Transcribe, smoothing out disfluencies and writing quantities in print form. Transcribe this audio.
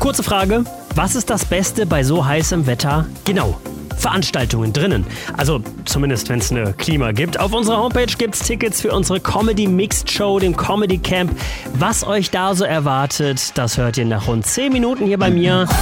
Kurze Frage, was ist das Beste bei so heißem Wetter? Genau, Veranstaltungen drinnen. Also zumindest, wenn es eine Klima gibt. Auf unserer Homepage gibt es Tickets für unsere Comedy Mixed Show, dem Comedy Camp. Was euch da so erwartet, das hört ihr nach rund 10 Minuten hier bei mir.